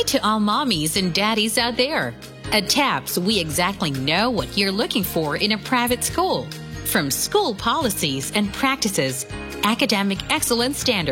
to all mommies and daddies out there. At TAPS, we exactly know what you're looking for in a private school. From school policies and practices, academic excellence standards,